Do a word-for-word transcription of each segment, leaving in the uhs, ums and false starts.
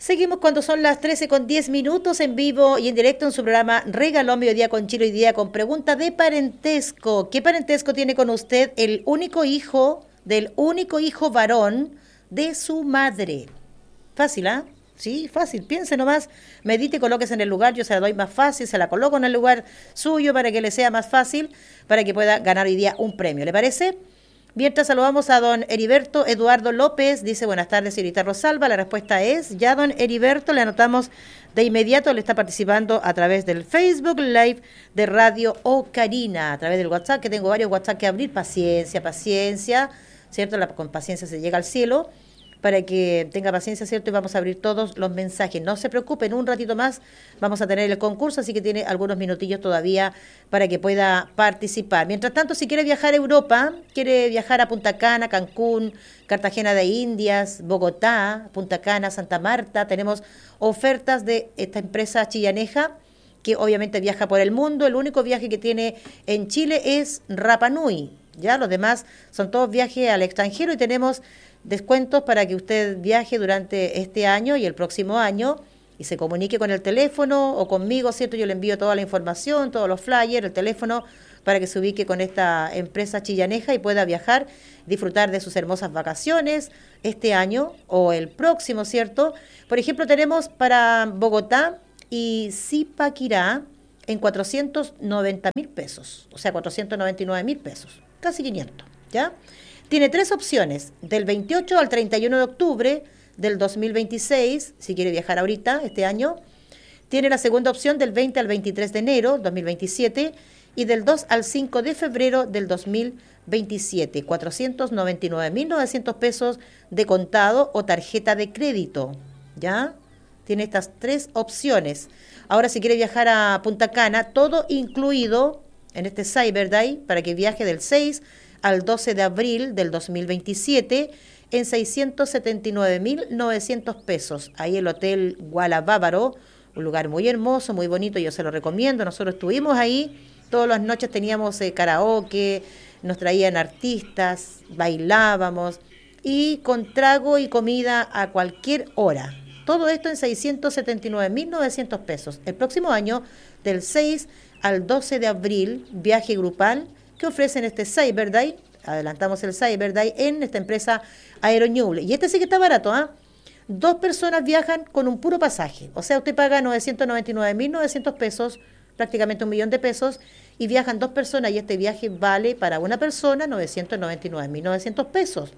Seguimos cuando son las trece con diez minutos en vivo y en directo en su programa Regalón Mediodía con Chile hoy día con pregunta de parentesco. ¿Qué parentesco tiene con usted el único hijo del único hijo varón de su madre? Fácil, ¿ah? ¿eh? Sí, fácil. Piense nomás, medite, colóquese en el lugar, yo se la doy más fácil, se la coloco en el lugar suyo para que le sea más fácil, para que pueda ganar hoy día un premio. ¿Le parece? Mientras saludamos a don Heriberto Eduardo López, dice buenas tardes señorita Rosalba, la respuesta es ya don Heriberto, le anotamos de inmediato, le está participando a través del Facebook Live de Radio Ocarina, a través del WhatsApp, que tengo varios WhatsApp que abrir, paciencia, paciencia, ¿cierto? La, con paciencia se llega al cielo, para que tenga paciencia, ¿cierto? Y vamos a abrir todos los mensajes. No se preocupen, un ratito más vamos a tener el concurso, así que tiene algunos minutillos todavía para que pueda participar. Mientras tanto, si quiere viajar a Europa, quiere viajar a Punta Cana, Cancún, Cartagena de Indias, Bogotá, Punta Cana, Santa Marta, tenemos ofertas de esta empresa chillaneja, que obviamente viaja por el mundo. El único viaje que tiene en Chile es Rapa Nui, ya los demás son todos viajes al extranjero y tenemos descuentos para que usted viaje durante este año y el próximo año y se comunique con el teléfono o conmigo, ¿cierto? Yo le envío toda la información, todos los flyers, el teléfono, para que se ubique con esta empresa chillaneja y pueda viajar, disfrutar de sus hermosas vacaciones este año o el próximo, ¿cierto? Por ejemplo, tenemos para Bogotá y Zipaquirá en cuatrocientos noventa mil pesos, o sea, cuatrocientos noventa y nueve mil pesos, casi quinientos, ¿ya? Tiene tres opciones, del veintiocho al treinta y uno de octubre del dos mil veintiséis, si quiere viajar ahorita, este año. Tiene la segunda opción del veinte al veintitrés de enero dos mil veintisiete y del dos al cinco de febrero del dos mil veintisiete. cuatrocientos noventa y nueve mil novecientos pesos de contado o tarjeta de crédito, ¿ya? Tiene estas tres opciones. Ahora, si quiere viajar a Punta Cana, todo incluido en este Cyber Day, para que viaje del seis al doce de abril del dos mil veintisiete en seiscientos setenta y nueve mil novecientos pesos. Ahí el Hotel Guala Bávaro, un lugar muy hermoso, muy bonito, yo se lo recomiendo. Nosotros estuvimos ahí, todas las noches teníamos eh, karaoke, nos traían artistas, bailábamos y con trago y comida a cualquier hora. Todo esto en seiscientos setenta y nueve mil novecientos pesos. El próximo año, del seis al doce de abril, viaje grupal que ofrecen este Cyber Day, adelantamos el Cyber Day en esta empresa Aeroñuble. Y este sí que está barato, ¿ah? ¿eh? Dos personas viajan con un puro pasaje, o sea, usted paga novecientos noventa y nueve mil novecientos pesos, prácticamente un millón de pesos, y viajan dos personas y este viaje vale para una persona novecientos noventa y nueve mil novecientos pesos.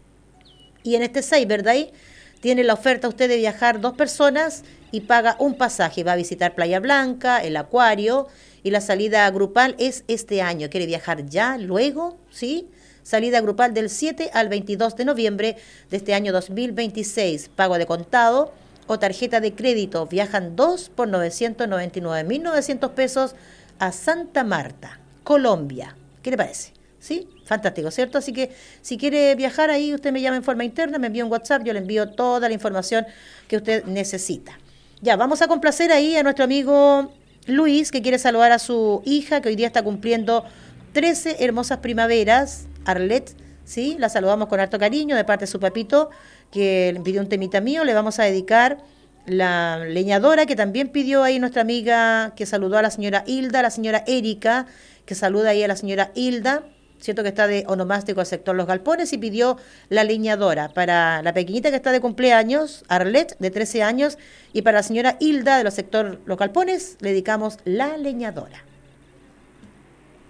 Y en este Cyber Day tiene la oferta usted de viajar dos personas y paga un pasaje, va a visitar Playa Blanca, el acuario, y la salida grupal es este año. ¿Quiere viajar ya, luego? ¿Sí? Salida grupal del siete al veintidós de noviembre de este año dos mil veintiséis. Pago de contado o tarjeta de crédito. Viajan dos por novecientos noventa y nueve mil novecientos pesos a Santa Marta, Colombia. ¿Qué le parece? ¿Sí? Fantástico, ¿cierto? Así que si quiere viajar ahí, usted me llama en forma interna, me envía un WhatsApp, yo le envío toda la información que usted necesita. Ya, vamos a complacer ahí a nuestro amigo Luis, que quiere saludar a su hija, que hoy día está cumpliendo trece hermosas primaveras, Arlet, ¿sí? La saludamos con harto cariño de parte de su papito, que le pidió un temita mío. Le vamos a dedicar la leñadora, que también pidió ahí nuestra amiga, que saludó a la señora Hilda, la señora Erika, que saluda ahí a la señora Hilda, cierto que está de onomástico al sector Los Galpones, y pidió la leñadora para la pequeñita que está de cumpleaños, Arlet, de trece años, y para la señora Hilda de los sector Los Galpones le dedicamos la leñadora.